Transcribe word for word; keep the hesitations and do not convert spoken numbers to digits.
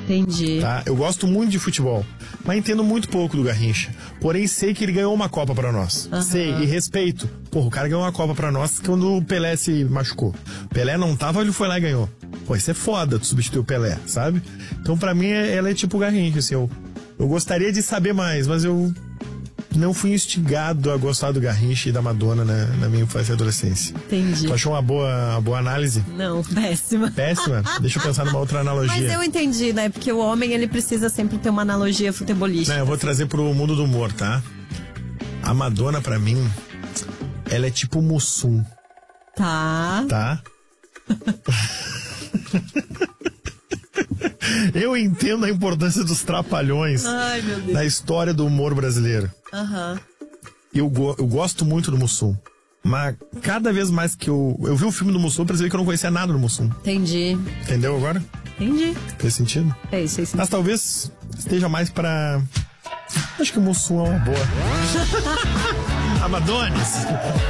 Entendi. Tá? Eu gosto muito de futebol, mas entendo muito pouco do Garrincha. Porém, sei que ele ganhou uma Copa pra nós. Uhum. Sei, e respeito. Porra, o cara ganhou uma Copa pra nós quando o Pelé se machucou. O Pelé não tava, ele foi lá e ganhou. Pô, isso é foda, tu substituir o Pelé, sabe? Então, pra mim, ela é tipo o Garrincha, assim. Eu, eu gostaria de saber mais, mas eu não fui instigado a gostar do Garrincha e da Madonna, né, na minha infância e adolescência. Entendi. Tu achou uma boa, uma boa análise? Não, péssima. Péssima? Deixa eu pensar numa outra analogia. Mas eu entendi, né? Porque o homem, ele precisa sempre ter uma analogia futebolística. Não, eu vou trazer pro mundo do humor, tá? A Madonna, pra mim, ela é tipo o Mussum. Tá. Tá? Eu entendo a importância dos trapalhões. Ai, meu Deus. Na história do humor brasileiro. Aham. Uhum. Eu, go- eu gosto muito do Mussum. Mas cada vez mais que eu... Eu vi o filme do Mussum, eu percebi que eu não conhecia nada do Mussum. Entendi. Entendeu agora? Entendi. Fez sentido? É isso, é isso. Mas talvez esteja mais pra... Acho que o Mussum é uma boa. Amadones.